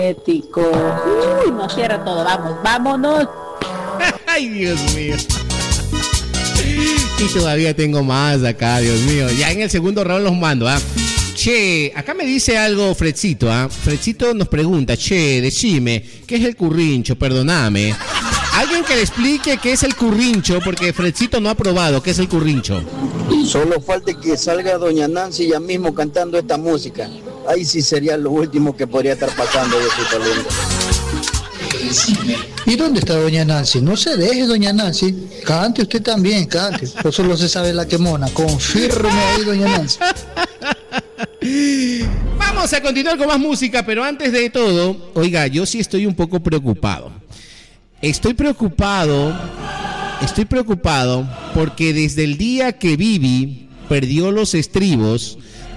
Ético. Uy, nos cierra todo. Vamos, vámonos. Ay, Dios mío. Y todavía tengo más acá, Dios mío. Ya en el segundo round los mando, ¿ah? Che, acá me dice algo Fredcito, ¿ah? Fredcito nos pregunta, che, decime, ¿qué es el currincho? Perdóname. Alguien que le explique qué es el currincho, porque Fredcito no ha probado qué es el currincho. Solo falta que salga doña Nancy ya mismo cantando esta música. Ahí sí sería lo último que podría estar pasando de su talento. ¿Y dónde está doña Nancy? No se deje, doña Nancy. Cante usted también, cante. Por solo se sabe la quemona. Confirme ahí, doña Nancy. Vamos a continuar con más música, pero antes de todo, oiga, yo sí estoy un poco preocupado. Estoy preocupado porque desde el día que Vivi perdió los estribos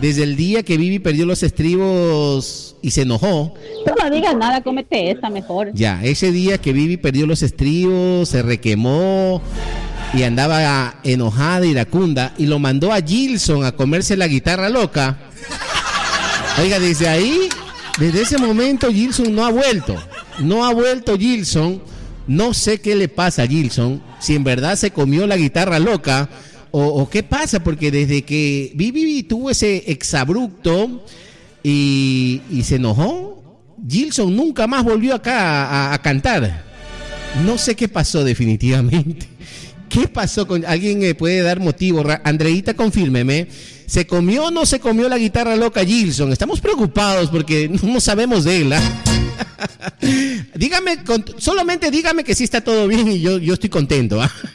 y se enojó. No digas nada, cómete esta mejor. Ya, ese día que Vivi perdió los estribos, se requemó y andaba enojada, iracunda, y lo mandó a Gilson a comerse la guitarra loca. Oiga, desde ese momento Gilson no ha vuelto Gilson. No sé qué le pasa a Gilson, si en verdad se comió la guitarra loca o qué pasa, porque desde que Vivi tuvo ese exabrupto y se enojó, Gilson nunca más volvió acá a cantar. No sé qué pasó definitivamente. ¿Qué pasó con alguien? ¿Me puede dar motivo? Andreita, confírmeme. ¿Se comió o no se comió la guitarra loca Gilson? Estamos preocupados porque no sabemos de él, ¿eh? Dígame, solamente dígame que sí está todo bien y yo estoy contento, ¿ah?